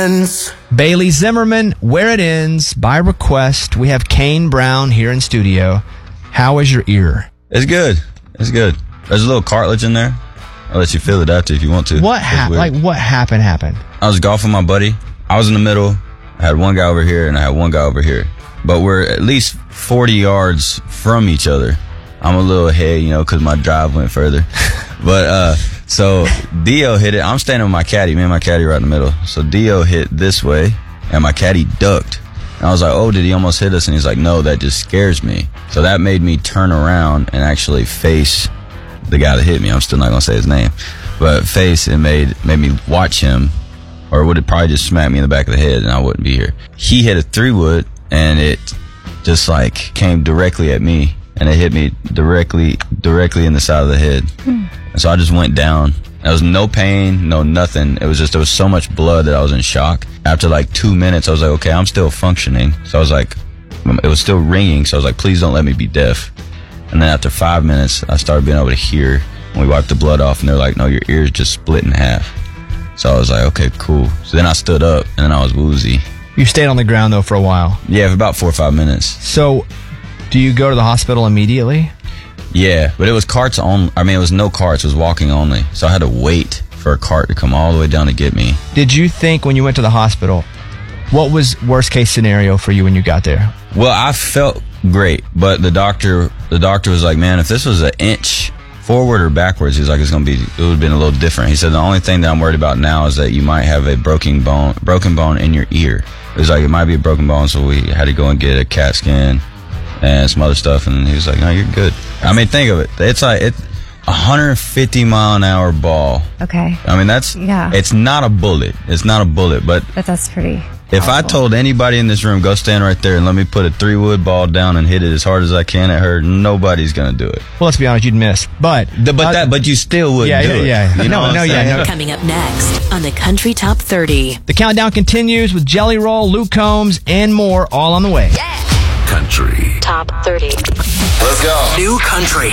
ends. Bailey Zimmerman, Where It Ends, by request. We have Kane Brown here in studio. How is your ear? It's good. It's good. There's a little cartilage in there. I'll let you feel it after if you want to. What happened? I was golfing with my buddy. I was in the middle. I had one guy over here and I had one guy over here. But we're at least 40 yards from each other. I'm a little ahead, because my drive went further. But, so Dio hit it. I'm standing with my caddy. Me and my caddy right in the middle. So Dio hit this way and my caddy ducked. And I was like, oh, did he almost hit us? And he's like, no, that just scares me. So that made me turn around and actually face the guy that hit me. I'm still not going to say his name. But face, it made me watch him, or would it probably just smack me in the back of the head and I wouldn't be here. He hit a 3-wood and it just came directly at me. And it hit me directly in the side of the head. And so I just went down. There was no pain, no nothing. It was just, there was so much blood that I was in shock. After 2 minutes, I was like, okay, I'm still functioning. So I was like, it was still ringing. So I was like, please don't let me be deaf. And then after 5 minutes, I started being able to hear. And we wiped the blood off and they're like, no, your ear's just split in half. So I was like, okay, cool. So then I stood up and then I was woozy. You stayed on the ground though for a while. Yeah, for about 4 or 5 minutes. So, do you go to the hospital immediately? Yeah, but it was carts only. I mean, it was no carts. It was walking only. So I had to wait for a cart to come all the way down to get me. Did you think when you went to the hospital, what was worst case scenario for you when you got there? Well, I felt great, but the doctor was like, man, if this was an inch forward or backwards, he's like, it would have been a little different. He said, the only thing that I'm worried about now is that you might have a broken bone in your ear. It was like, it might be a broken bone, so we had to go and get a CAT scan and some other stuff, and he was like, no, you're good. I mean, think of it. It's 150 mile an hour ball. Okay. I mean, it's not a bullet. It's not a bullet, but that's pretty if powerful. I told anybody in this room, go stand right there and let me put a 3-wood ball down and hit it as hard as I can at her, nobody's going to do it. Well, let's be honest, you'd miss. But you still wouldn't do it. Yeah. No. Coming up next on the Country Top 30. The countdown continues with Jelly Roll, Luke Combs, and more, all on the way. Yeah. Country Top 30. Let's go. New Country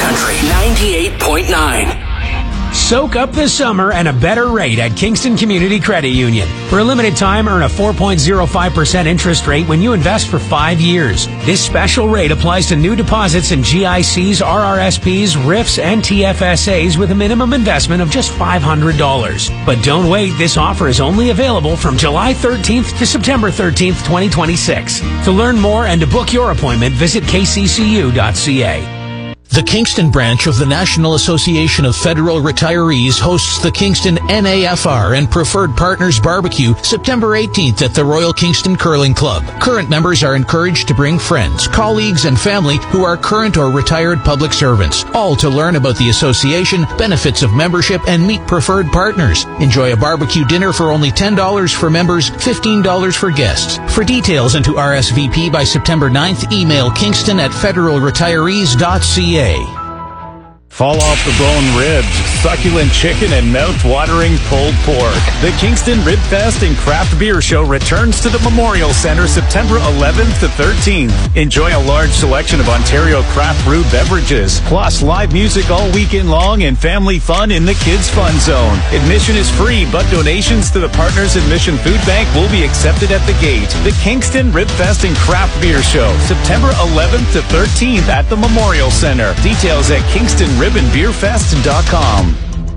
98.9. Soak up the summer and a better rate at Kingston Community Credit Union. For a limited time, earn a 4.05% interest rate when you invest for 5 years. This special rate applies to new deposits in GICs, RRSPs, RIFs, and TFSAs with a minimum investment of just $500. But don't wait. This offer is only available from July 13th to September 13th, 2026. To learn more and to book your appointment, visit kccu.ca. The Kingston branch of the National Association of Federal Retirees hosts the Kingston NAFR and Preferred Partners Barbecue September 18th at the Royal Kingston Curling Club. Current members are encouraged to bring friends, colleagues, and family who are current or retired public servants, all to learn about the association, benefits of membership, and meet preferred partners. Enjoy a barbecue dinner for only $10 for members, $15 for guests. For details and to RSVP by September 9th, email kingston@federalretirees.ca. Fall off the bone ribs, succulent chicken, and mouth-watering pulled pork. The Kingston Rib Fest and Craft Beer Show returns to the Memorial Centre September 11th to 13th. Enjoy a large selection of Ontario craft brewed beverages, plus live music all weekend long and family fun in the Kids Fun Zone. Admission is free, but donations to the Partners Admission Food Bank will be accepted at the gate. The Kingston Rib Fest and Craft Beer Show, September 11th to 13th at the Memorial Centre. Details at KingstonRibAndBeerFest.com.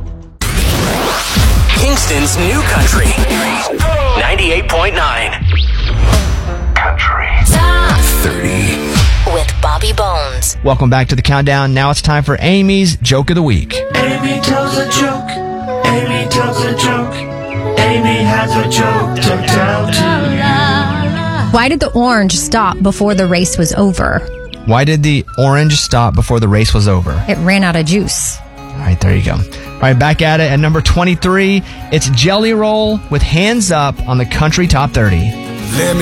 Kingston's new country 98.9. Country Top 30. with Bobby Bones. Welcome back to the countdown. Now it's time for Amy's Joke of the Week. Amy tells a joke. Amy tells a joke. Amy has a joke to tell to you. Why did the orange stop before the race was over? Why did the orange stop before the race was over? It ran out of juice. All right, there you go. All right, back at it at number 23. It's Jelly Roll with Hands Up on the Country Top 30.